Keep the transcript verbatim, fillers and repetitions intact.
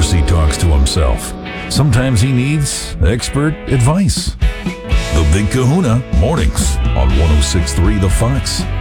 course, he talks to himself. Sometimes he needs expert advice. The Big Kahuna, mornings on one oh six point three The Fox.